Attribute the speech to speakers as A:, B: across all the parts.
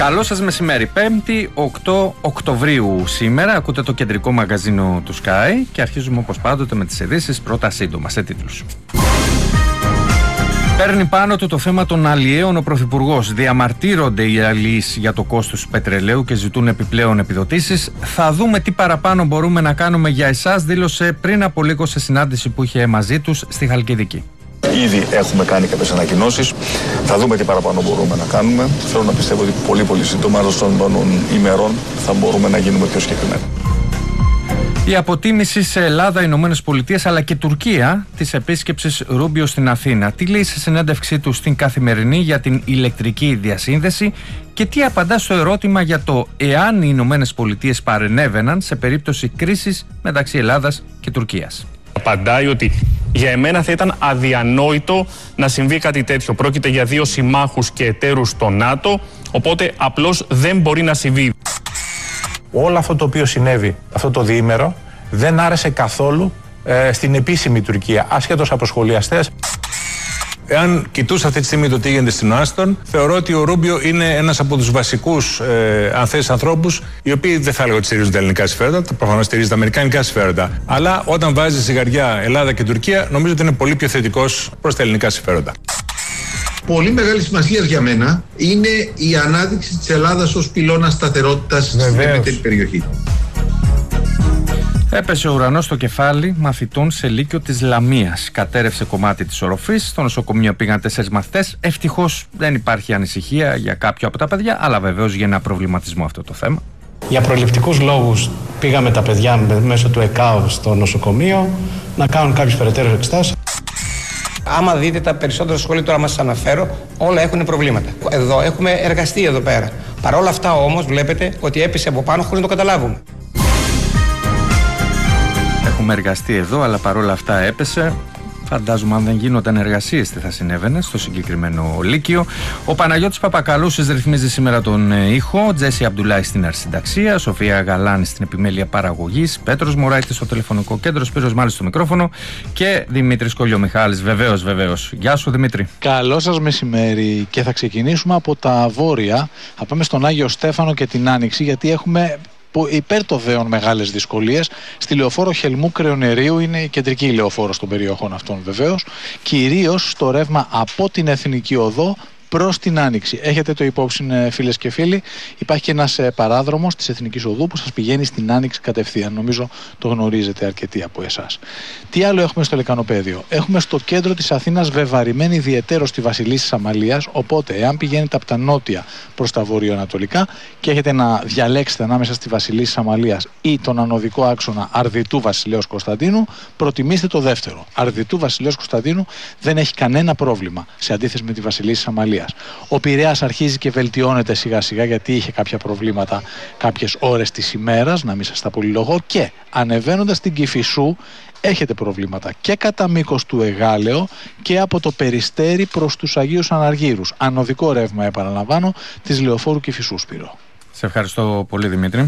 A: Καλό σας μεσημέρι, 5η 8 Οκτωβρίου σήμερα. Ακούτε το κεντρικό μαγαζίνο του Sky και αρχίζουμε όπως πάντοτε με τις ειδήσεις, πρώτα σύντομα σε τίτλους. Παίρνει πάνω του το θέμα των αλλιέων ο Πρωθυπουργός. Διαμαρτύρονται οι αλλιείς για το κόστος του πετρελαίου και ζητούν επιπλέον επιδοτήσεις. Θα δούμε τι παραπάνω μπορούμε να κάνουμε για εσάς, δήλωσε πριν από λίγο σε συνάντηση που είχε μαζί τους στη Χαλκιδική.
B: Ήδη έχουμε κάνει κάποιες ανακοινώσεις. Θα δούμε τι παραπάνω μπορούμε να κάνουμε. Θέλω να πιστεύω ότι πολύ σύντομα, άλλως των ημερών, θα μπορούμε να γίνουμε πιο συγκεκριμένοι.
A: Η αποτίμηση σε Ελλάδα, Ηνωμένες Πολιτείες αλλά και Τουρκία της επίσκεψης Ρούμπιο στην Αθήνα. Τι λέει σε συνέντευξή του στην Καθημερινή για την ηλεκτρική διασύνδεση και τι απαντά στο ερώτημα για το εάν οι Ηνωμένες Πολιτείες παρενέβαιναν σε περίπτωση κρίσης μεταξύ Ελλάδας και Τουρκίας.
C: Απαντάει ότι για εμένα θα ήταν αδιανόητο να συμβεί κάτι τέτοιο. Πρόκειται για δύο συμμάχους και εταίρους στο ΝΑΤΟ, οπότε απλώς δεν μπορεί να συμβεί.
D: Όλο αυτό το οποίο συνέβη αυτό το διήμερο δεν άρεσε καθόλου στην επίσημη Τουρκία, ασχέτως από σχολιαστές.
E: Εάν κοιτούσα αυτή τη στιγμή το τι γίνεται στην Ουάστον, θεωρώ ότι ο Ρούμπιο είναι ένας από τους βασικούς, αν θες, ανθρώπους, οι οποίοι δεν θα έλεγα ότι στηρίζουν τα ελληνικά συμφέροντα, προφανώς στηρίζει τα αμερικανικά συμφέροντα. Αλλά όταν βάζει ζυγαριά Ελλάδα και Τουρκία, νομίζω ότι είναι πολύ πιο θετικός προς τα ελληνικά συμφέροντα.
F: Πολύ μεγάλη σημασία για μένα είναι η ανάδειξη της Ελλάδας ως πυλώνα σταθερότητας στην ευρύτερη περιοχή.
A: Έπεσε ο ουρανός στο κεφάλι μαθητών σε Λύκειο της Λαμίας. Κατέρευσε κομμάτι της οροφής. Στο νοσοκομείο πήγαν 4 μαθητές. Ευτυχώς δεν υπάρχει ανησυχία για κάποιο από τα παιδιά, αλλά βεβαίως για ένα προβληματισμό αυτό το θέμα.
G: Για προληπτικούς λόγους πήγαμε τα παιδιά μέσω του ΕΚΑΒ στο νοσοκομείο να κάνουν κάποιες περαιτέρω εξετάσεις.
H: Άμα δείτε τα περισσότερα σχόλια τώρα μας αναφέρω, όλα έχουν προβλήματα. Εδώ έχουμε εργαστεί εδώ πέρα. Παρ' όλα αυτά όμως βλέπετε ότι έπεσε από πάνω χωρίς να το καταλάβουμε.
A: Έχουμε εργαστεί εδώ, αλλά παρόλα αυτά έπεσε. Φαντάζομαι αν δεν γίνονταν εργασίες τι θα συνέβαινε στο συγκεκριμένο Λύκειο. Ο Παναγιώτης Παπακαλούσης ρυθμίζει σήμερα τον ήχο, Τζέσι Αμπτουλάη στην αρχισυνταξία, Σοφία Γαλάνη στην επιμέλεια παραγωγής, Πέτρος Μωράητης στο τηλεφωνικό κέντρο, Σπύρος Μάλης στο μικρόφωνο και Δημήτρης Κολιομιχάλης. Βεβαίως. Γεια σου Δημήτρη.
I: Καλό σας μεσημέρι και θα ξεκινήσουμε από τα βόρεια. Θα πάμε στον Άγιο Στέφανο και την Άνοιξη, γιατί έχουμε υπέρ το δέον μεγάλες δυσκολίες. Στη λεωφόρο Χελμού Κρεονερίου είναι η κεντρική λεωφόρος των περιοχών αυτών βεβαίως, κυρίως στο ρεύμα από την Εθνική Οδό προς την Άνοιξη. Έχετε το υπόψη, φίλες και φίλοι, υπάρχει και ένας παράδρομος της Εθνικής Οδού που σας πηγαίνει στην Άνοιξη κατευθείαν. Νομίζω το γνωρίζετε αρκετοί από εσάς. Τι άλλο έχουμε στο λεκανοπέδιο? Έχουμε στο κέντρο της Αθήνας βεβαρημένη ιδιαιτέρως στη Βασιλίσσης Αμαλίας. Οπότε, εάν πηγαίνετε από τα νότια προς τα βορειοανατολικά και έχετε να διαλέξετε ανάμεσα στη Βασιλίσσης Αμαλίας ή τον ανωδικό άξονα Αρδιτού Βασιλέως Κωνσταντίνου, προτιμήστε το δεύτερο. Αρδιτού Βασιλέως Κωνσταντίνου δεν έχει κανένα πρόβλημα σε αντίθεση με τη Βασιλίσσης Αμαλίας. Ο Πειραιάς αρχίζει και βελτιώνεται σιγά σιγά, γιατί είχε κάποια προβλήματα κάποιες ώρες της ημέρας, να μην σας τα πολυλογώ, και ανεβαίνοντας την Κηφισού έχετε προβλήματα και κατά μήκος του Εγάλεο και από το Περιστέρι προς τους Αγίους Αναργύρους. Ανωδικό ρεύμα, επαναλαμβάνω, της λεωφόρου Κηφισού, Σπύρο.
A: Σε ευχαριστώ πολύ Δημήτρη.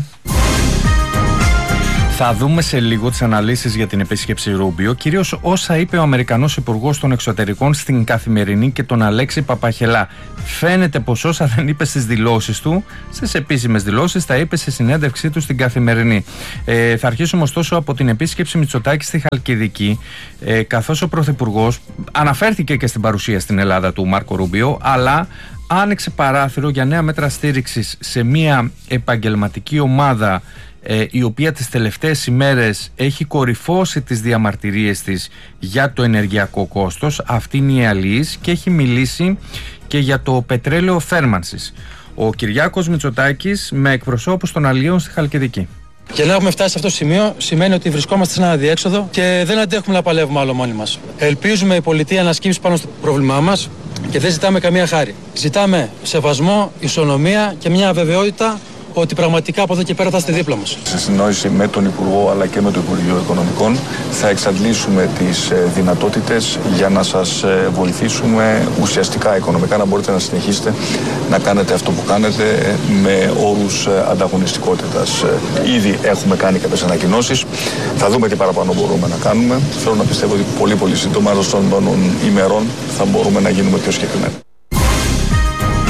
A: Θα δούμε σε λίγο τις αναλύσεις για την επίσκεψη Ρούμπιο, κυρίως όσα είπε ο Αμερικανός Υπουργός των Εξωτερικών στην Καθημερινή και τον Αλέξη Παπαχελά. Φαίνεται πως όσα δεν είπε στις δηλώσεις του, στις επίσημες δηλώσεις, τα είπε σε συνέντευξή του στην Καθημερινή. Θα αρχίσουμε ωστόσο από την επίσκεψη Μητσοτάκη στη Χαλκιδική, καθώς ο Πρωθυπουργός αναφέρθηκε και στην παρουσία στην Ελλάδα του Μάρκο Ρούμπιο, αλλά άνοιξε παράθυρο για νέα μέτρα στήριξης σε μια επαγγελματική ομάδα η οποία τις τελευταίες ημέρες έχει κορυφώσει τις διαμαρτυρίες της για το ενεργειακό κόστος. Αυτή είναι η αλληλής και έχει μιλήσει και για το πετρέλαιο θέρμανσης. Ο Κυριάκος Μητσοτάκης με εκπροσώπους των αλληλείων στη Χαλκιδική.
J: Και να έχουμε φτάσει σε αυτό το σημείο σημαίνει ότι βρισκόμαστε σε ένα αδιέξοδο και δεν αντέχουμε να παλεύουμε άλλο μόνοι μας. Ελπίζουμε η πολιτεία να σκύψει πάνω στο πρόβλημά μας και δεν ζητάμε καμία χάρη. Ζητάμε σεβασμό, ισονομία και μια αβεβαιότητα ότι πραγματικά από εδώ και πέρα θα είστε δίπλα μας.
B: Σε συνεννόηση με τον Υπουργό αλλά και με το Υπουργείο Οικονομικών θα εξαντλήσουμε τις δυνατότητες για να σας βοηθήσουμε ουσιαστικά οικονομικά να μπορείτε να συνεχίσετε να κάνετε αυτό που κάνετε με όρους ανταγωνιστικότητας. Ήδη έχουμε κάνει κάποιες ανακοινώσεις. Θα δούμε τι παραπάνω μπορούμε να κάνουμε. Θέλω να πιστεύω ότι πολύ σύντομα, άλλως των ημερών, θα μπορούμε να γίνουμε πιο συγκεκριμένοι.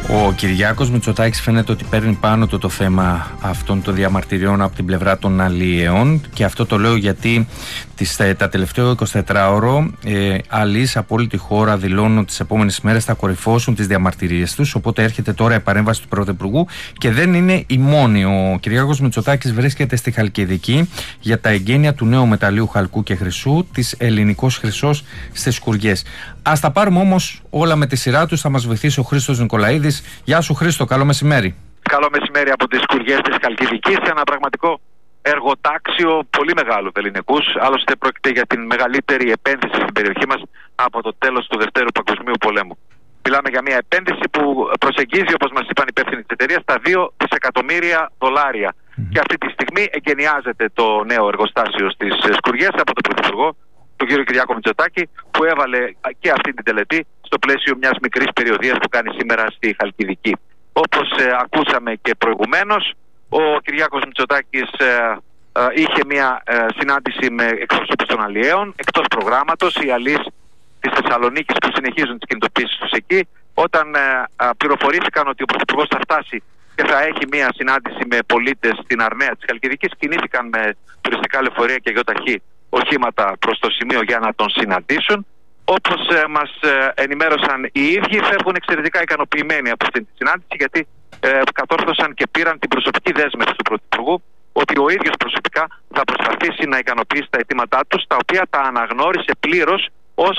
A: Ο Κυριάκος Μητσοτάκης φαίνεται ότι παίρνει πάνω το θέμα αυτών των διαμαρτυριών από την πλευρά των αλλιέων, και αυτό το λέω γιατί τα τελευταία 24ωρο αλλιείς από όλη τη χώρα δηλώνουν ότι τις επόμενες μέρες θα κορυφώσουν τις διαμαρτυρίες τους, οπότε έρχεται τώρα η παρέμβαση του Πρωθυπουργού και δεν είναι η μόνη. Ο Κυριάκος Μητσοτάκης βρίσκεται στη Χαλκιδική για τα εγγένεια του νέου μεταλλίου χαλκού και χρυσού της Ελληνικός Χρυσός στις Σκουριές. Ας τα πάρουμε όμως όλα με τη σειρά τους. Θα μας βοηθήσει ο Χρήστος Νικολαίδης. Γεια σου Χρήστο, καλό μεσημέρι.
K: Καλό μεσημέρι από τις Σκουριές της Χαλκιδικής, ένα πραγματικό εργοτάξιο πολύ μεγάλο ελληνικούς. Άλλωστε πρόκειται για την μεγαλύτερη επένδυση στην περιοχή μας από το τέλος του Δευτέρου Παγκοσμίου Πολέμου. Μιλάμε για μια επένδυση που προσεγγίζει, όπως μας είπαν οι υπεύθυνοι της εταιρείας, τα $2 δισεκατομμύρια. Και αυτή τη στιγμή εγκαινιάζεται το νέο εργοστάσιο στις Σκουριές από τον Πρωθυπουργό, τον κύριο Κυριάκο Μητσοτάκη, που έβαλε και αυτή την τελετή στο πλαίσιο μιας μικρής περιοδίας που κάνει σήμερα στη Χαλκιδική. Όπως ακούσαμε και προηγουμένως, ο Κυριάκος Μητσοτάκης είχε μια συνάντηση με εκπροσώπους των αλλιέων εκτός προγράμματος. Οι αλλιείς της Θεσσαλονίκης που συνεχίζουν τις κινητοποίησεις τους εκεί, όταν πληροφορήθηκαν ότι ο Πρωθυπουργός θα φτάσει και θα έχει μια συνάντηση με πολίτες στην Αρναία της Χαλκιδικής, κινήθηκαν με τουριστικά λεωφορεία και γιοταχή οχήματα προς το σημείο για να τον συναντήσουν. Όπως μας ενημέρωσαν οι ίδιοι, φεύγουν εξαιρετικά ικανοποιημένοι από αυτή τη συνάντηση, γιατί κατόρθωσαν και πήραν την προσωπική δέσμευση του Πρωθυπουργού ότι ο ίδιος προσωπικά θα προσπαθήσει να ικανοποιήσει τα αιτήματά τους, τα οποία τα αναγνώρισε πλήρως ως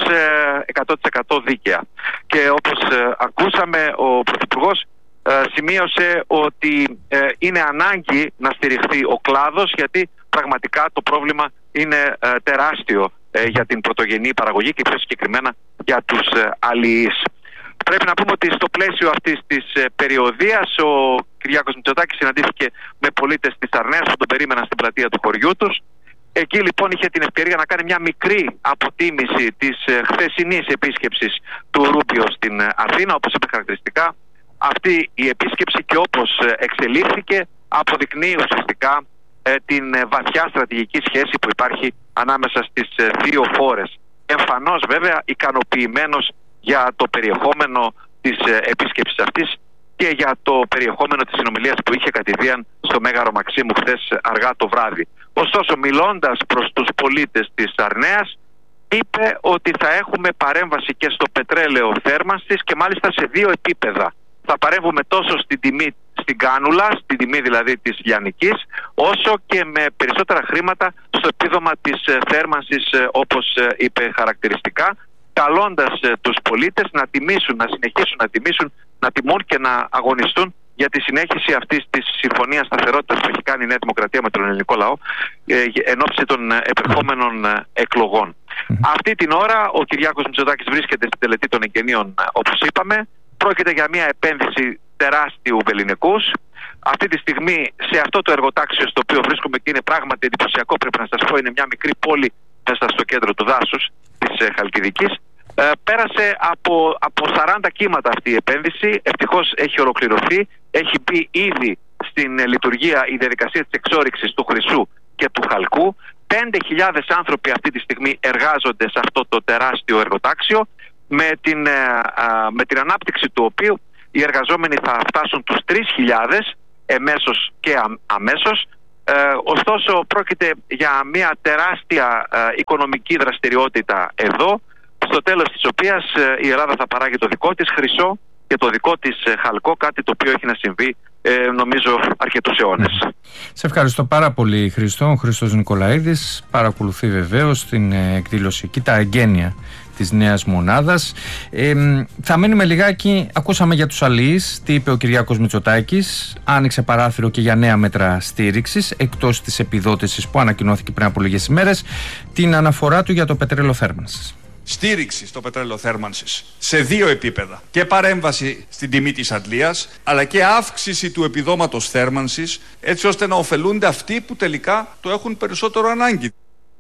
K: 100% δίκαια. Και όπως ακούσαμε, ο Πρωθυπουργός σημείωσε ότι είναι ανάγκη να στηριχθεί ο κλάδος, γιατί πραγματικά το πρόβλημα είναι τεράστιο για την πρωτογενή παραγωγή και πιο συγκεκριμένα για τους αλλιείς. Πρέπει να πούμε ότι στο πλαίσιο αυτής της περιοδίας ο Κυριάκος Μητσοτάκης συναντήθηκε με πολίτες της Αρνέας που τον περίμεναν στην πλατεία του χωριού τους. Εκεί λοιπόν είχε την ευκαιρία να κάνει μια μικρή αποτίμηση της χθεσινής επίσκεψης του Ρούμπιο στην Αθήνα. Όπως είπε χαρακτηριστικά, αυτή η επίσκεψη και όπως εξελίχθηκε αποδεικνύει ουσιαστικά την βαθιά στρατηγική σχέση που υπάρχει ανάμεσα στις δύο χώρες. Εμφανώς βέβαια ικανοποιημένος για το περιεχόμενο της επίσκεψης αυτής και για το περιεχόμενο της συνομιλίας που είχε κατηδίαν στο Μέγαρο Μαξίμου χθες αργά το βράδυ. Ωστόσο, μιλώντας προς τους πολίτες της Αρνέας, είπε ότι θα έχουμε παρέμβαση και στο πετρέλαιο θέρμανσης και μάλιστα σε δύο επίπεδα. Θα παρέμβουμε τόσο στην τιμή στην κάνουλα, στην τιμή δηλαδή της λιανικής, όσο και με περισσότερα χρήματα στο επίδομα της θέρμανσης, όπως είπε χαρακτηριστικά, καλώντας τους πολίτες να τιμήσουν, να συνεχίσουν να τιμήσουν, να τιμούν και να αγωνιστούν για τη συνέχιση αυτής της συμφωνίας σταθερότητας που έχει κάνει η Νέα Δημοκρατία με τον ελληνικό λαό εν ώψη των επερχόμενων εκλογών. Αυτή την ώρα ο Κυριάκος Μητσοτάκης βρίσκεται στην τελετή των εγγενείων, όπως είπαμε. Πρόκειται για μια επένδυση τεράστιου βεληνικούς. Αυτή τη στιγμή σε αυτό το εργοτάξιο στο οποίο βρίσκομαι, και είναι πράγματι εντυπωσιακό, πρέπει να σας πω, είναι μια μικρή πόλη μέσα στο κέντρο του δάσους της Χαλκιδικής. Πέρασε από 40 κύματα αυτή η επένδυση. Ευτυχώς έχει ολοκληρωθεί. Έχει μπει ήδη στην λειτουργία η διαδικασία της εξόρυξης του χρυσού και του χαλκού. 5.000 άνθρωποι αυτή τη στιγμή εργάζονται σε αυτό το τεράστιο εργοτάξιο, με την ανάπτυξη του οποίου οι εργαζόμενοι θα φτάσουν τους 3.000 εμέσως και αμέσως. Ωστόσο πρόκειται για μια τεράστια οικονομική δραστηριότητα εδώ, στο τέλος της οποίας η Ελλάδα θα παράγει το δικό της χρυσό και το δικό της χαλκό, κάτι το οποίο έχει να συμβεί νομίζω αρκετούς αιώνες.
A: Σε ευχαριστώ πάρα πολύ Χρήστο. Ο Χρήστος Νικολαίδης παρακολουθεί βεβαίως την εκδήλωση και τα εγγένεια της νέας μονάδας. Θα μένουμε λιγάκι. Ακούσαμε για τους αλλιείς τι είπε ο Κυριάκος Μητσοτάκης. Άνοιξε παράθυρο και για νέα μέτρα στήριξης εκτός της επιδότησης που ανακοινώθηκε πριν από λίγες ημέρες, την αναφορά του για το πετρέλαιο θέρμανσης.
L: Στήριξη στο πετρέλαιο θέρμανσης σε δύο επίπεδα. Και παρέμβαση στην τιμή της αντλίας, αλλά και αύξηση του επιδόματος θέρμανσης, έτσι ώστε να ωφελούνται αυτοί που τελικά το έχουν περισσότερο ανάγκη.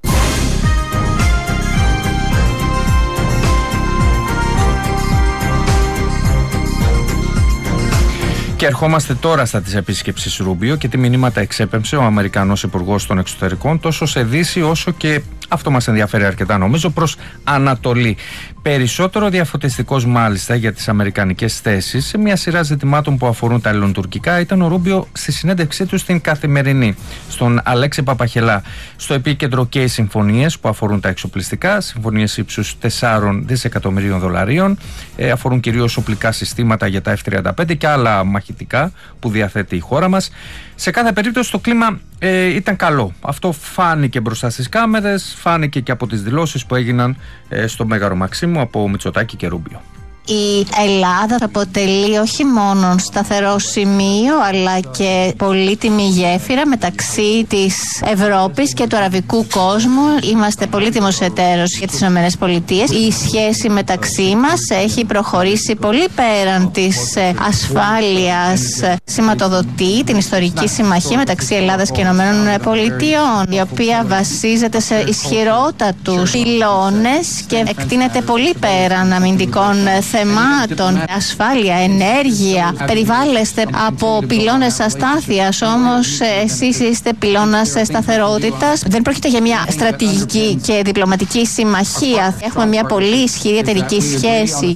A: Και ερχόμαστε τώρα στα της επίσκεψης Ρούμπιο και τι μηνύματα εξέπεμψε ο Αμερικανός Υπουργός των Εξωτερικών τόσο σε Δύση όσο και, αυτό μας ενδιαφέρει αρκετά νομίζω, προς Ανατολή. Περισσότερο διαφωτιστικός μάλιστα για τις αμερικανικές θέσεις σε μια σειρά ζητημάτων που αφορούν τα ελληνοτουρκικά ήταν ο Ρούμπιο στη συνέντευξή του στην Καθημερινή, στον Αλέξη Παπαχελά. Στο επίκεντρο και οι συμφωνίες που αφορούν τα εξοπλιστικά, συμφωνίες ύψους 4 δισεκατομμυρίων δολαρίων, αφορούν κυρίως οπλικά συστήματα για τα F-35 και άλλα μαχητικά που διαθέτει η χώρα μας. Σε κάθε περίπτωση το κλίμα ήταν καλό. Αυτό φάνηκε μπροστά στις κάμερες, φάνηκε και από τις δηλώσεις που έγιναν στο Μέγαρο Μαξίμου από Μητσοτάκη και Ρούμπιο.
M: Η Ελλάδα αποτελεί όχι μόνο σταθερό σημείο αλλά και πολύτιμη γέφυρα μεταξύ της Ευρώπης και του αραβικού κόσμου. Είμαστε πολύτιμος εταίρος για τις ΗΠΑ. Η σχέση μεταξύ μας έχει προχωρήσει πολύ πέραν της ασφάλειας. Σηματοδοτεί την ιστορική συμμαχία μεταξύ Ελλάδας και ΗΠΑ, η οποία βασίζεται σε ισχυρότατους πυλώνες και εκτείνεται πολύ πέραν αμυντικών θεμάτων, ασφάλεια, ενέργεια. Περιβάλλεστε από πυλώνες αστάθειας, όμως εσείς είστε πυλώνας σταθερότητας. Δεν πρόκειται για μια στρατηγική και διπλωματική συμμαχία. Έχουμε μια πολύ ισχυρή εταιρική σχέση.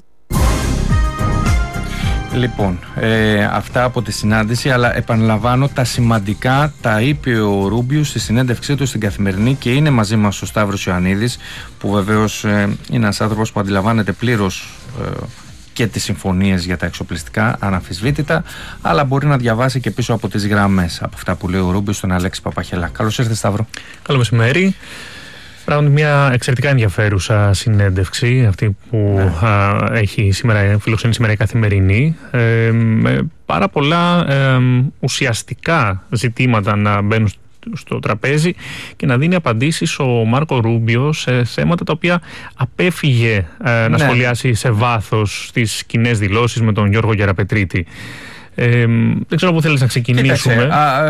A: Λοιπόν, αυτά από τη συνάντηση, αλλά επαναλαμβάνω, τα σημαντικά τα είπε ο Ρούμπιο στη συνέντευξή του στην Καθημερινή και είναι μαζί μας ο Σταύρος Ιωαννίδης, που βεβαίως είναι ένας άνθρωπος που αντιλαμβάνεται πλήρως και τις συμφωνίες για τα εξοπλιστικά, αναμφισβήτητα, αλλά μπορεί να διαβάσει και πίσω από τις γραμμές από αυτά που λέει ο Ρούμπιο στον Αλέξη Παπαχελά. Καλώς ήρθες, Σταύρο.
C: Καλό μεσημέρι. Πράγματι μια εξαιρετικά ενδιαφέρουσα συνέντευξη αυτή που έχει σήμερα, φιλοξενεί σήμερα η Καθημερινή, με πάρα πολλά ουσιαστικά ζητήματα να μπαίνουν στο τραπέζι και να δίνει απαντήσεις ο Μάρκο Ρούμπιο σε θέματα τα οποία απέφυγε να σχολιάσει σε βάθος στις κοινές δηλώσεις με τον Γιώργο Γεραπετρίτη. Δεν ξέρω πού θέλεις να ξεκινήσουμε.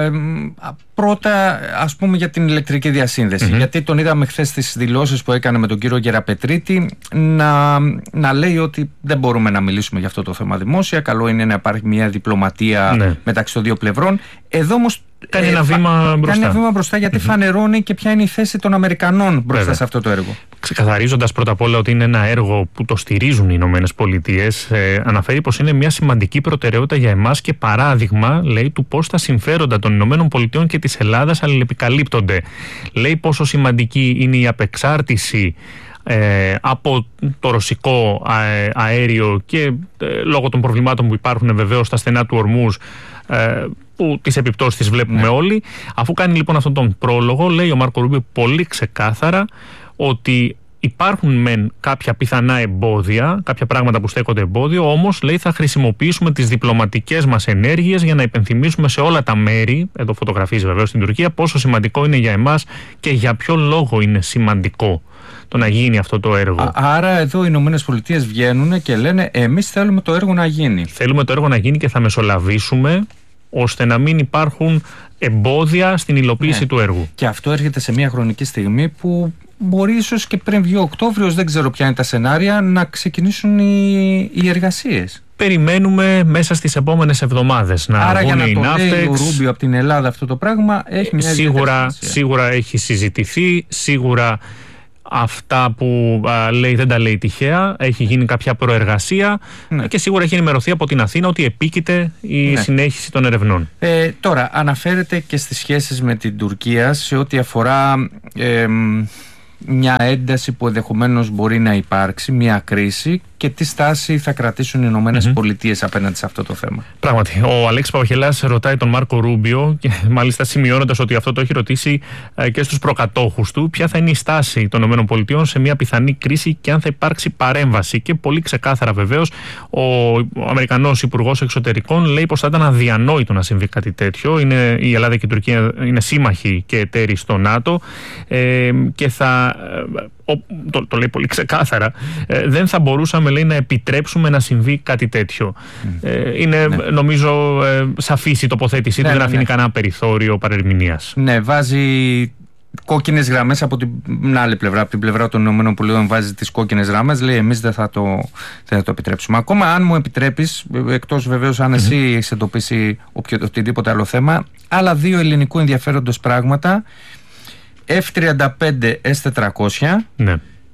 A: Πρώτα, ας πούμε, για την ηλεκτρική διασύνδεση. Γιατί τον είδαμε χθες στις δηλώσεις που έκανε με τον κύριο Γεραπετρίτη να λέει ότι δεν μπορούμε να μιλήσουμε για αυτό το θέμα δημόσια. Καλό είναι να υπάρχει μια διπλωματία μεταξύ των δύο πλευρών. Εδώ όμως
C: κάνει ένα βήμα
A: μπροστά γιατί φανερώνει και ποια είναι η θέση των Αμερικανών μπροστά σε αυτό το έργο.
C: Ξεκαθαρίζοντας πρώτα απ' όλα ότι είναι ένα έργο που το στηρίζουν οι Ηνωμένες Πολιτείες, αναφέρει πως είναι μια σημαντική προτεραιότητα για εμάς και παράδειγμα, λέει, του πώς τα συμφέροντα των Ηνωμένων Πολιτείων και της Ελλάδας αλληλεπικαλύπτονται. Λέει πόσο σημαντική είναι η απεξάρτηση από το ρωσικό αέριο και λόγω των προβλημάτων που υπάρχουν βεβαίως στα στενά του Ορμούζ, που τις επιπτώσεις τις βλέπουμε όλοι. Αφού κάνει λοιπόν αυτόν τον πρόλογο, λέει ο Μάρκο Ρούμπιο πολύ ξεκάθαρα ότι υπάρχουν μεν κάποια πιθανά εμπόδια, κάποια πράγματα που στέκονται εμπόδιο, όμως λέει θα χρησιμοποιήσουμε τις διπλωματικές μας ενέργειες για να υπενθυμίσουμε σε όλα τα μέρη, εδώ φωτογραφίζει βεβαίως στην Τουρκία, πόσο σημαντικό είναι για εμάς και για ποιο λόγο είναι σημαντικό το να γίνει αυτό το έργο.
A: Άρα εδώ οι Ηνωμένες Πολιτείες βγαίνουν και λένε εμείς θέλουμε το έργο να γίνει.
C: Θέλουμε το έργο να γίνει και θα μεσολαβήσουμε ώστε να μην υπάρχουν εμπόδια στην υλοποίηση του έργου.
A: Και αυτό έρχεται σε μια χρονική στιγμή που μπορεί ίσως και πριν βγει ο Οκτώβριος, δεν ξέρω ποια είναι τα σενάρια, να ξεκινήσουν οι εργασίες.
C: Περιμένουμε μέσα στις επόμενες εβδομάδες να
A: άρα
C: βγουν οι ναύτεξ.
A: Λέει ο Ρούμπιο από την Ελλάδα αυτό το πράγμα έχει μια
C: σίγουρα έχει συζητηθεί, σίγουρα αυτά που λέει δεν τα λέει τυχαία, έχει γίνει κάποια προεργασία και σίγουρα έχει ενημερωθεί από την Αθήνα ότι επίκειται η συνέχιση των ερευνών.
A: Τώρα αναφέρεται και στις σχέσεις με την Τουρκία σε ό,τι αφορά μια ένταση που ενδεχομένως μπορεί να υπάρξει, μια κρίση, και τι στάση θα κρατήσουν οι Ηνωμένες Πολιτείες απέναντι σε αυτό το θέμα.
C: Πράγματι, ο Αλέξης Παπαχελάς ρωτάει τον Μάρκο Ρούμπιο, και μάλιστα σημειώνοντας ότι αυτό το έχει ρωτήσει και στους προκατόχους του, ποια θα είναι η στάση των ΗΠΑ σε μια πιθανή κρίση και αν θα υπάρξει παρέμβαση. Και πολύ ξεκάθαρα βεβαίως ο Αμερικανός Υπουργός Εξωτερικών λέει πως θα ήταν αδιανόητο να συμβεί κάτι τέτοιο. Η Ελλάδα και η Τουρκία είναι σύμμαχοι και εταίροι στο ΝΑΤΟ και θα. Το λέει πολύ ξεκάθαρα, δεν θα μπορούσαμε, λέει, να επιτρέψουμε να συμβεί κάτι τέτοιο. Είναι νομίζω σαφής η τοποθέτησή του, δεν αφήνει κανένα περιθώριο παρερμηνίας.
A: Ναι, βάζει κόκκινες γραμμές από την άλλη πλευρά, από την πλευρά των ΗΠΑ βάζει τις κόκκινες γραμμές, λέει εμείς δεν θα το επιτρέψουμε. Ακόμα αν μου επιτρέπεις, εκτός βεβαίως αν εσύ έχεις εντοπίσει οτιδήποτε άλλο θέμα, άλλα δύο ελληνικού ενδιαφέροντος πράγματα. F-35 S-400
C: ναι.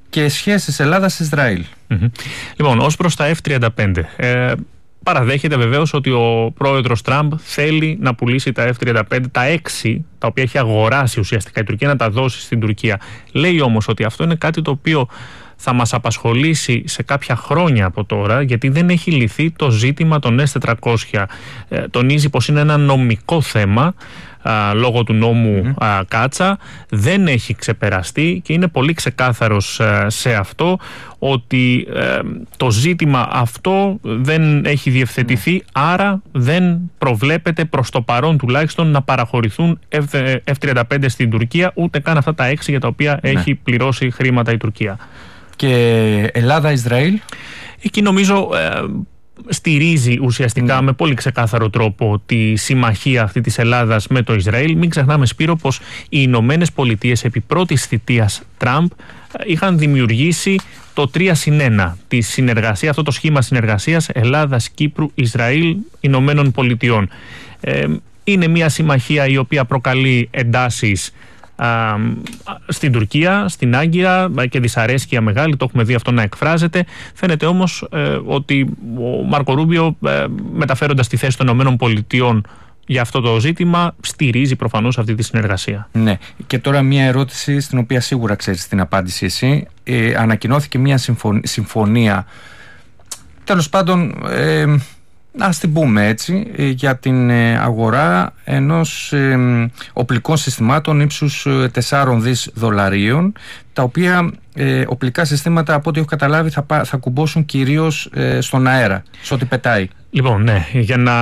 A: και σχέσεις Ελλάδας-Ισραήλ.
C: Λοιπόν, ως προς τα F-35, παραδέχεται βεβαίως ότι ο πρόεδρος Τραμπ θέλει να πουλήσει τα F-35, τα 6 τα οποία έχει αγοράσει ουσιαστικά η Τουρκία, να τα δώσει στην Τουρκία. Λέει όμως ότι αυτό είναι κάτι το οποίο θα μας απασχολήσει σε κάποια χρόνια από τώρα, γιατί δεν έχει λυθεί το ζήτημα των S-400. Τονίζει πως είναι ένα νομικό θέμα λόγω του νόμου Κάτσα, δεν έχει ξεπεραστεί και είναι πολύ ξεκάθαρος σε αυτό ότι το ζήτημα αυτό δεν έχει διευθετηθεί, άρα δεν προβλέπεται προς το παρόν τουλάχιστον να παραχωρηθούν F-35 στην Τουρκία, ούτε καν αυτά τα 6 για τα οποία έχει πληρώσει χρήματα η Τουρκία.
A: Και Ελλάδα-Ισραήλ?
C: Εκεί νομίζω στηρίζει ουσιαστικά με πολύ ξεκάθαρο τρόπο τη συμμαχία αυτή της Ελλάδας με το Ισραήλ. Μην ξεχνάμε, Σπύρο, πως οι Ηνωμένες Πολιτείες επί πρώτης θητείας Τραμπ είχαν δημιουργήσει το 3+1 τη συνεργασία, αυτό το σχήμα συνεργασίας Ελλάδας, Κύπρου, Ισραήλ, Ηνωμένων Πολιτειών. Είναι μια συμμαχία η οποία προκαλεί εντάσεις στην Τουρκία, στην Άγκυρα και δυσαρέσκεια μεγάλη, το έχουμε δει αυτό να εκφράζεται. Φαίνεται όμως ότι ο Μάρκο Ρούμπιο, μεταφέροντας τη θέση των ΗΠΑ για αυτό το ζήτημα, στηρίζει προφανώς αυτή τη συνεργασία.
A: Ναι. Και τώρα μια ερώτηση στην οποία σίγουρα ξέρεις την απάντηση εσύ. Ανακοινώθηκε μια συμφωνία, τέλος πάντων, ας την πούμε έτσι, για την αγορά ενός οπλικών συστημάτων ύψους 4 δις δολαρίων, τα οποία οπλικά συστήματα, από ό,τι έχω καταλάβει, θα κουμπώσουν κυρίως στον αέρα, σε ό,τι πετάει.
C: Λοιπόν, ναι, για να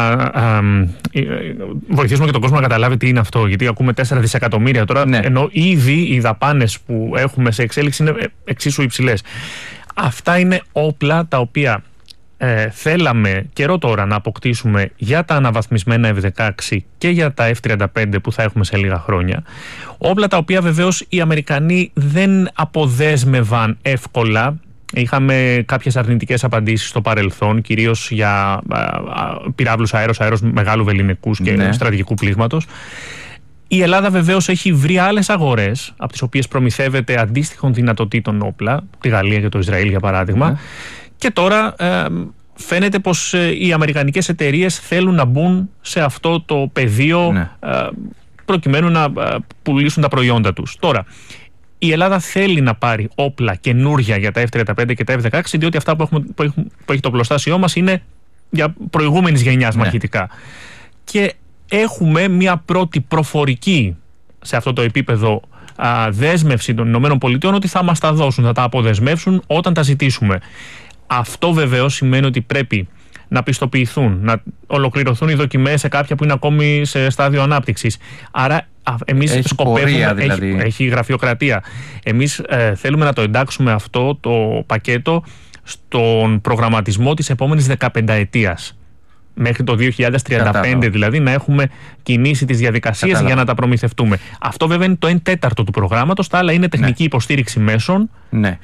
C: βοηθήσουμε και τον κόσμο να καταλάβει τι είναι αυτό, γιατί ακούμε 4 δισεκατομμύρια τώρα, ενώ ήδη οι δαπάνες που έχουμε σε εξέλιξη είναι εξίσου υψηλές. Αυτά είναι όπλα τα οποία θέλαμε καιρό τώρα να αποκτήσουμε για τα αναβαθμισμένα F-16 και για τα F-35 που θα έχουμε σε λίγα χρόνια. Όπλα τα οποία βεβαίως οι Αμερικανοί δεν αποδέσμευαν εύκολα. Είχαμε κάποιες αρνητικές απαντήσεις στο παρελθόν, κυρίως για πυράβλους αέρος μεγάλου βεληνικούς και στρατηγικού πλήγματος. Η Ελλάδα βεβαίως έχει βρει άλλες αγορές από τις οποίες προμηθεύεται αντίστοιχων δυνατοτήτων όπλα, τη Γαλλία και το Ισραήλ για παράδειγμα. Και τώρα φαίνεται πως οι αμερικανικές εταιρείες θέλουν να μπουν σε αυτό το πεδίο προκειμένου να πουλήσουν τα προϊόντα τους. Τώρα, η Ελλάδα θέλει να πάρει όπλα καινούρια για τα F-35 και τα F-16, διότι αυτά που έχει το πλωστάσιό μας είναι για προηγούμενης γενιάς μαχητικά. Και έχουμε μια πρώτη προφορική σε αυτό το επίπεδο δέσμευση των ΗΠΑ ότι θα μας τα δώσουν, θα τα αποδεσμεύσουν όταν τα ζητήσουμε. Αυτό βεβαίως σημαίνει ότι πρέπει να πιστοποιηθούν, να ολοκληρωθούν οι δοκιμές σε κάποια που είναι ακόμη σε στάδιο ανάπτυξης. Άρα εμείς σκοπεύουμε, δηλαδή. Έχει γραφειοκρατία. Εμείς θέλουμε να το εντάξουμε αυτό το πακέτο στον προγραμματισμό της επόμενης 15ετίας. Μέχρι το 2035 δηλαδή να έχουμε κινήσει τις διαδικασίες για να τα προμηθευτούμε. Αυτό βέβαια είναι το 1/4 του προγράμματος, τα άλλα είναι τεχνική υποστήριξη μέσων.
A: Ναι.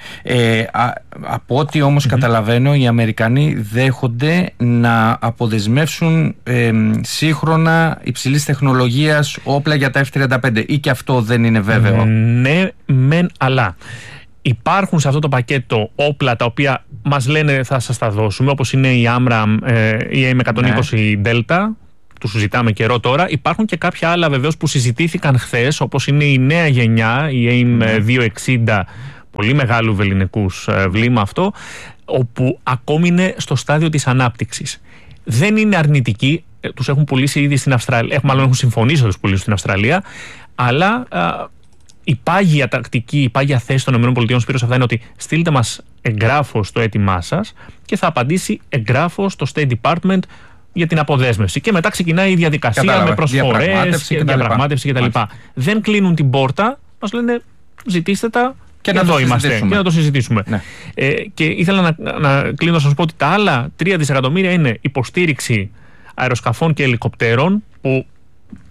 A: Από ό,τι όμως καταλαβαίνω, οι Αμερικανοί δέχονται να αποδεσμεύσουν σύγχρονα υψηλής τεχνολογίας όπλα για τα F-35, ή και αυτό δεν είναι βέβαιο?
C: Ναι, μεν, αλλά υπάρχουν σε αυτό το πακέτο όπλα τα οποία μας λένε θα σας τα δώσουμε, όπως είναι η AMRAAM, η AIM-120 Delta, τους συζητάμε καιρό τώρα. Υπάρχουν και κάποια άλλα βεβαίως που συζητήθηκαν χθες, όπως είναι η νέα γενιά, η AIM-260, πολύ μεγάλου βεληνικούς βλήμα αυτό, όπου ακόμη είναι στο στάδιο της ανάπτυξης. Δεν είναι αρνητική, τους έχουν πουλήσει ήδη στην Αυστραλία, μάλλον έχουν συμφωνήσει να τους πουλήσουν στην Αυστραλία, αλλά η πάγια τακτική, η πάγια θέση των ΗΠΑ, Σπύρος, αυτά είναι ότι στείλτε μας εγγράφος το αίτημά σας και θα απαντήσει εγγράφος το State Department για την αποδέσμευση. Και μετά ξεκινάει η διαδικασία με προσφορές, διαπραγμάτευση κτλ. Δεν κλείνουν την πόρτα, μας λένε ζητήστε τα και εδώ είμαστε και να το συζητήσουμε. Ναι. Και ήθελα να κλείνω να σας πω ότι τα άλλα 3 δισεκατομμύρια είναι υποστήριξη αεροσκαφών και ελικοπτέρων που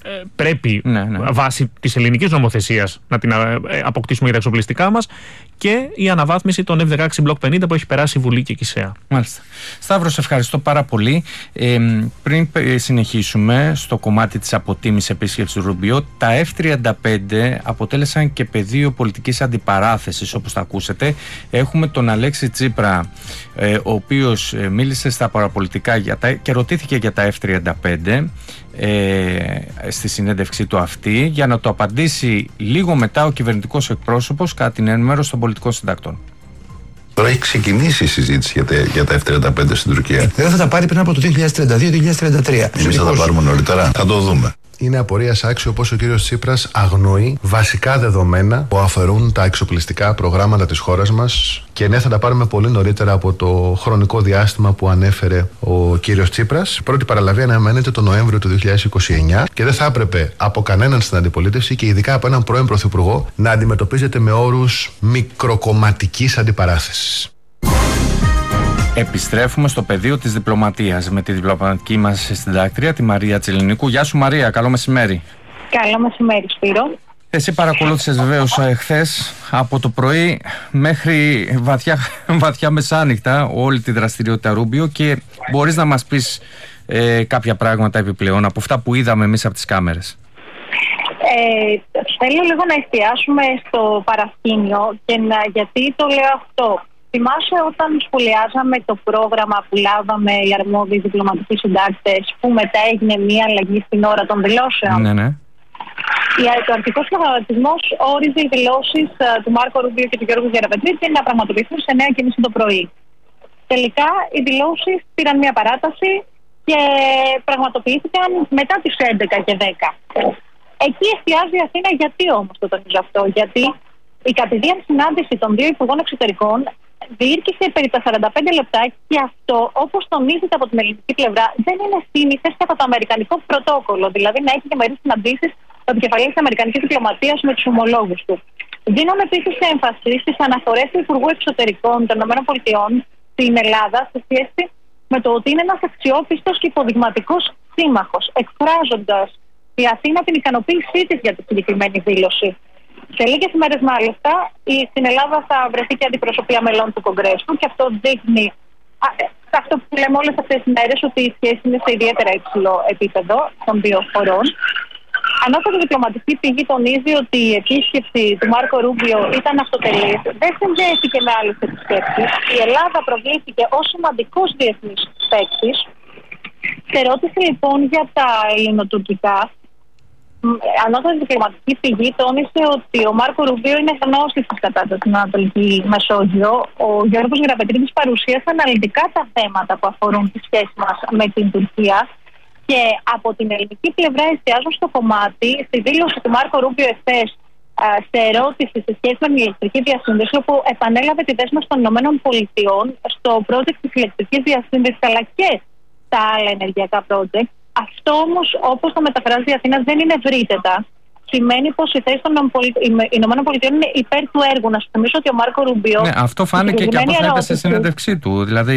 C: πρέπει βάσει της ελληνικής νομοθεσίας να την αποκτήσουμε για τα εξοπλιστικά μας, και η αναβάθμιση των F-16 Block 50 που έχει περάσει η Βουλή και Κισέα.
A: Μάλιστα. Σταύρο, σε ευχαριστώ πάρα πολύ. Πριν συνεχίσουμε στο κομμάτι της αποτίμησης επίσκεψης του Ρουμπιό, τα F-35 αποτέλεσαν και πεδίο πολιτικής αντιπαράθεσης, όπως θα ακούσετε. Έχουμε τον Αλέξη Τσίπρα, ο οποίος μίλησε στα παραπολιτικά και ρωτήθηκε για τα F-35 στη συνέντευξή του αυτή, για να το απαντήσει λίγο μετά ο κυβερνητικός εκπρόσωπος κατά την ενημέρωση των πολιτικών συντακτών.
N: Τώρα έχει ξεκινήσει η συζήτηση για τα F-35 στην Τουρκία.
O: Δεν θα τα πάρει πριν από το 2032-2033.
N: Εμείς θα τα πάρουμε νωρίτερα. Θα το δούμε.
P: Είναι απορίας άξιο πως ο κύριος Τσίπρας αγνοεί βασικά δεδομένα που αφορούν τα εξοπλιστικά προγράμματα της χώρας μας, και ναι, θα τα πάρουμε πολύ νωρίτερα από το χρονικό διάστημα που ανέφερε ο κύριος Τσίπρας. Η πρώτη παραλαβή αναμένεται το Νοέμβριο του 2029 και δεν θα έπρεπε από κανέναν στην αντιπολίτευση, και ειδικά από έναν πρώην πρωθυπουργό, να αντιμετωπίζεται με όρους μικροκομματικής αντιπαράθεσης.
A: Επιστρέφουμε στο πεδίο της διπλωματίας με τη διπλωματική μας συντάκτρια, τη Μαρία Τσιλινίκου. Γεια σου Μαρία, καλό μεσημέρι.
Q: Καλό μεσημέρι Σπύρο.
A: Εσύ παρακολούθησες βεβαίως χθες από το πρωί μέχρι βαθιά μεσάνυχτα όλη τη δραστηριότητα Ρούμπιο, και μπορείς να μας πεις κάποια πράγματα επιπλέον από αυτά που είδαμε εμείς από τις κάμερες?
Q: Θέλω λίγο να εστιάσουμε στο παρασκήνιο, και γιατί το λέω αυτό. Θυμάσαι όταν σχολιάζαμε το πρόγραμμα που λάβαμε οι αρμόδιοι διπλωματικοί συντάκτες, που μετά έγινε μια αλλαγή στην ώρα των δηλώσεων?
A: Ναι.
Q: Ο αρχικός προγραμματισμός όριζε οι δηλώσεις του Μάρκο Ρούμπιο και του Γιώργου Γεραπετρίτη να πραγματοποιηθούν σε 9:30 το πρωί. Τελικά οι δηλώσεις πήραν μια παράταση και πραγματοποιήθηκαν μετά τις 11:10. Εκεί εστιάζει η Αθήνα. Γιατί όμως το τονίζω αυτό? Γιατί η κατηδίαν συνάντηση των δύο υπουργών εξωτερικών διήρκησε περί τα 45 λεπτά, και αυτό, όπως τονίζεται από την ελληνική πλευρά, δεν είναι σύνηθες κατά το αμερικανικό πρωτόκολλο, δηλαδή να έχει και μερικές συναντήσεις ο επικεφαλής της αμερικανικής διπλωματίας με τους ομολόγους του. Δίνουν επίσης έμφαση στις αναφορές του Υπουργού Εξωτερικών των ΗΠΑ στην Ελλάδα σε σχέση με το ότι είναι ένας αξιόπιστος και υποδειγματικός σύμμαχος, εκφράζοντας η Αθήνα την ικανοποίησή της για τη συγκεκριμένη δήλωση. Σε λίγες ημέρες μάλιστα στην Ελλάδα θα βρεθεί και αντιπροσωπεία μελών του Κογκρέσου, και αυτό δείχνει αυτό που λέμε όλες αυτές τις μέρες, ότι η σχέση είναι σε ιδιαίτερα υψηλό επίπεδο των δύο χωρών. Ανώτατη διπλωματική πηγή τονίζει ότι η επίσκεψη του Μάρκο Ρούμπιο ήταν αυτοτελής, δεν συνδέθηκε με άλλες επισκέψεις. Η Ελλάδα προβλήθηκε ως σημαντικός διεθνής παίκτης. Σε ερώτηση λοιπόν για τα ελληνοτουρκικά, ανώτατη διπλωματική πηγή τόνισε ότι ο Μάρκο Ρουμπίο είναι γνώστης της κατάστασης στην Ανατολική Μεσόγειο. Ο Γιώργος Γεραπετρίτης παρουσίασε αναλυτικά τα θέματα που αφορούν τη σχέση μας με την Τουρκία, και από την ελληνική πλευρά εστιάζουν στο κομμάτι, στη δήλωση του Μάρκο Ρούμπιο εχθές σε ερώτηση σε σχέση με την ηλεκτρική διασύνδεση, όπου επανέλαβε τη δέσμευση των ΗΠΑ στο project της ηλεκτρικής διασύνδεσης, αλλά και τα άλλα ενεργειακά project. Αυτό όμως, όπως το μεταφράζει η Αθήνα, δεν είναι ευρύτερα. Σημαίνει πως η θέση των ΗΠΑ είναι υπέρ του έργου. Να σου θυμίσω ότι ο Μάρκο Ρουμπίο. Ναι,
A: αυτό φάνηκε και από όσα είπε στη συνέντευξή του. Δηλαδή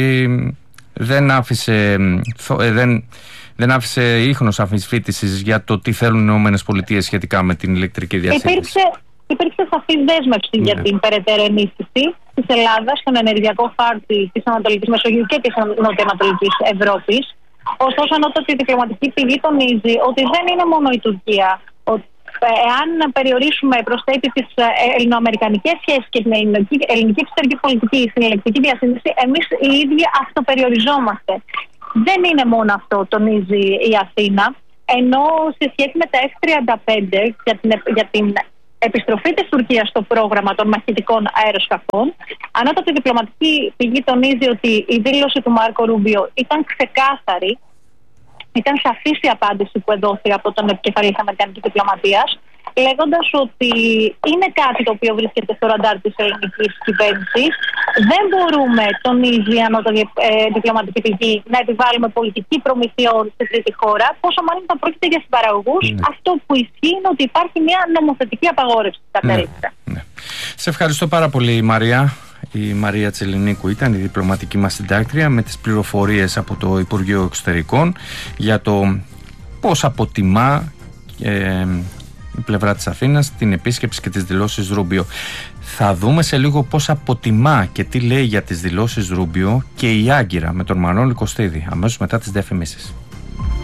A: δεν άφησε ίχνος αμφισβήτησης για το τι θέλουν οι ΗΠΑ σχετικά με την ηλεκτρική διασύνδεση.
Q: Υπήρξε σαφής δέσμευση για την περαιτέρω ενίσχυση της Ελλάδας στον ενεργειακό χάρτη της Ανατολικής Μεσογείου και της Νοτιοανατολικής Ευρώπης. Ωστόσο, ανώτατη διπλωματική πηγή τονίζει ότι δεν είναι μόνο η Τουρκία. Εάν περιορίσουμε προς τα ύψη τις ελληνοαμερικανικές σχέσεις και την ελληνική εξωτερική πολιτική στην ηλεκτρική διασύνδεση, εμείς οι ίδιοι αυτοπεριοριζόμαστε. Δεν είναι μόνο αυτό, τονίζει η Αθήνα, ενώ σε σχέση με τα F-35 για την επιστροφή της Τουρκίας στο πρόγραμμα των μαχητικών αεροσκαφών, ανώτατη διπλωματική πηγή τονίζει ότι η δήλωση του Μάρκο Ρούμπιο ήταν ξεκάθαρη, ήταν σαφής η απάντηση που εδόθη από τον επικεφαλής της αμερικανικής διπλωματίας, λέγοντας ότι είναι κάτι το οποίο βρίσκεται στο ραντάρ της ελληνικής κυβέρνησης. Δεν μπορούμε, τονίζει η ανώτατη διπλωματική πηγή, να επιβάλλουμε πολιτική προμηθειών σε τρίτη χώρα, πόσο μάλλον θα πρόκειται για συμπαραγωγούς. Αυτό που ισχύει είναι ότι υπάρχει μια νομοθετική απαγόρευση της κατέληξης.
A: Ναι. Σε ευχαριστώ πάρα πολύ, Μαρία. Η Μαρία Τσιλινίκου ήταν η διπλωματική μας συντάκτρια με τις πληροφορίες από το Υπουργείο Εξωτερικών για το πώς αποτιμά η πλευρά της Αθήνας την επίσκεψη και τις δηλώσεις Ρούμπιο. Θα δούμε σε λίγο πώς αποτιμά και τι λέει για τις δηλώσεις Ρούμπιο και η Άγκυρα με τον Μανώλη Κωστίδη αμέσως μετά τις διαφημίσεις.